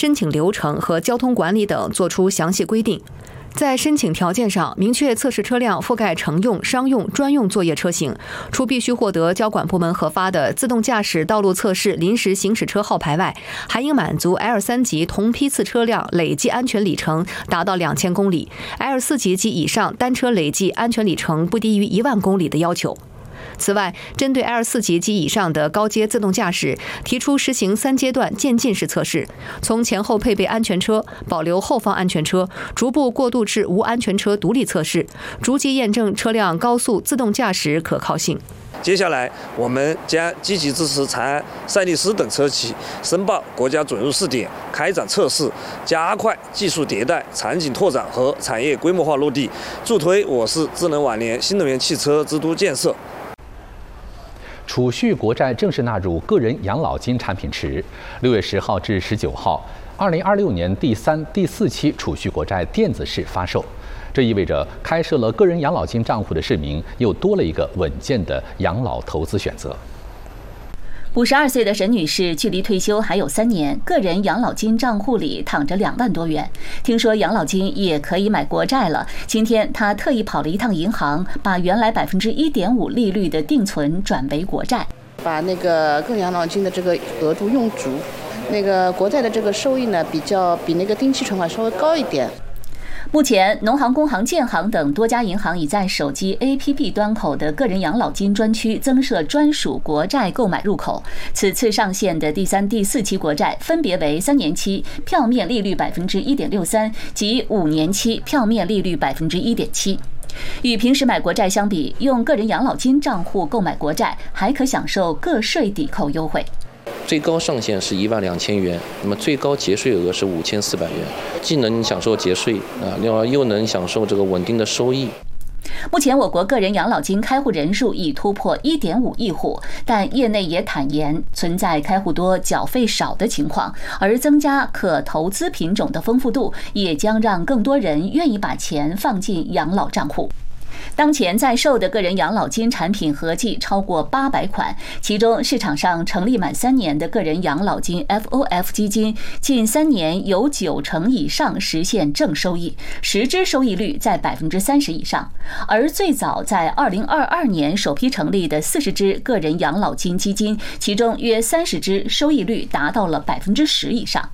申请流程和交通管理等作出详细规定。在申请条件上，明确测试车辆覆盖乘用、商用、专用作业车型，除必须获得交管部门核发的自动驾驶道路测试临时行驶车号牌外，还应满足 L3 级同批次车辆累计安全里程达到2000公里 ，L4 级及以上单车累计安全里程不低于1万公里的要求。此外，针对 L4 级及以上的高阶自动驾驶，提出实行3阶段渐进式测试，从前后配备安全车、保留后方安全车，逐步过渡至无安全车独立测试，逐级验证车辆高速自动驾驶可靠性。 接下来，我们将积极支持长安、赛力斯等车企申报国家准入试点，开展测试，加快技术迭代、场景拓展和产业规模化落地，助推我市智能网联新能源汽车之都建设。 储蓄国债正式纳入个人养老金产品池，6月10号至19号，2026年第3、第4期储蓄国债电子式发售。这意味着开设了个人养老金账户的市民又多了一个稳健的养老投资选择。 52岁的沈女士距离退休还有3年，个人养老金账户里躺着2万多元。听说养老金也可以买国债了，今天她特意跑了一趟银行，把原来1.5%利率的定存转为国债， 把那个个人养老金的这个额度用足。那个国债的这个收益呢，比那个定期存款稍微高一点。 目前，农行、工行、建行等多家银行已在手机 APP 端口的个人养老金专区增设专属国债购买入口。此次上线的第3、第4期国债分别为3年期票面利率1.63%及5年期票面利率1.7%。与平时买国债相比，用个人养老金账户购买国债还可享受个税抵扣优惠。 最高上限是12000元，那么最高节税额是5400元，既能享受节税另外又能享受这个稳定的收益。 目前，我国个人养老金开户人数已突破1.5亿户，但业内也坦言存在开户多、缴费少的情况，而增加可投资品种的丰富度，也将让更多人愿意把钱放进养老账户。当前在售的个人养老金产品合计超过800款，其中市场上成立满3年的个人养老金 FOF 基金，近3年有90%以上实现正收益，实质收益率在30%以上。而最早在2022年首批成立的40只个人养老金基金，其中约30只收益率达到了10%以上。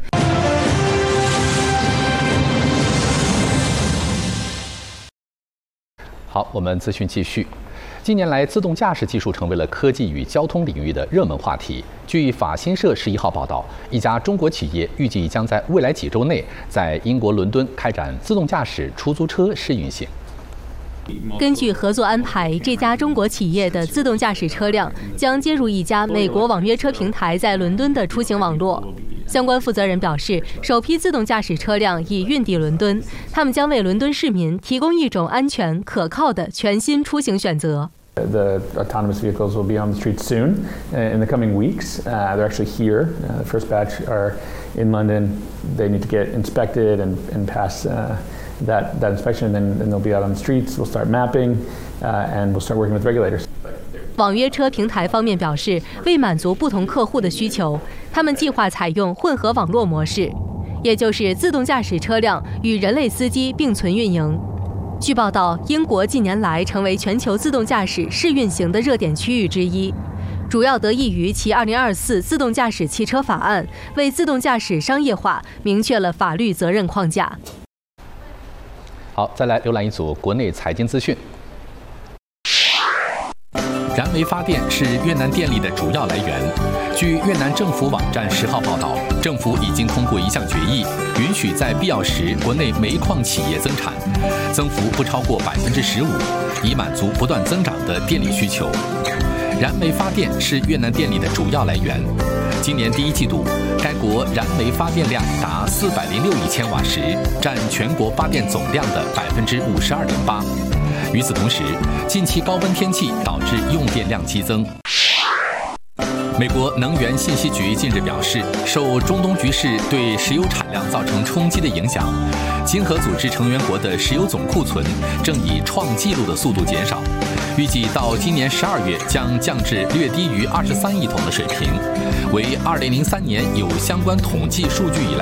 好，我们资讯继续。近年来，自动驾驶技术成为了科技与交通领域的热门话题。据法新社11号报道，一家中国企业预计将在未来几周内在英国伦敦开展自动驾驶出租车试运行。 根据合作安排，这家中国企业的自动驾驶车辆将接入一家美国网约车平台在伦敦的出行网络。相关负责人表示，首批自动驾驶车辆已运抵伦敦，他们将为伦敦市民提供一种安全、可靠的全新出行选择。 The autonomous vehicles will be on the streets soon in the coming weeks. They're actually here. The first batch are in London. They need to get inspected and pass that inspection, and then they'll be out on the streets. We'll start mapping, and we'll start working with regulators. 网约车平台方面表示，为满足不同客户的需求，他们计划采用混合网络模式，也就是自动驾驶车辆与人类司机并存运营。据报道，英国近年来成为全球自动驾驶试运行的热点区域之一，主要得益于其2024自动驾驶汽车法案，为自动驾驶商业化明确了法律责任框架。 好，再来浏览一组国内财经资讯。 燃煤发电是越南电力的主要来源。据越南政府网站10号报道，政府已经通过一项决议，允许在必要时国内煤矿企业增产，增幅不超过15%，以满足不断增长的电力需求。燃煤发电是越南电力的主要来源。今年第1季度，该国燃煤发电量达406亿千瓦时，占全国发电总量的52.8%。与此同时，近期高温天气导致用电量激增。美国能源信息局近日表示，受中东局势对石油产量造成冲击的影响，经合组织成员国的石油总库存正以创纪录的速度减少，预计到今年12月将降至略低于23亿桶的水平，为2003年有相关统计数据以来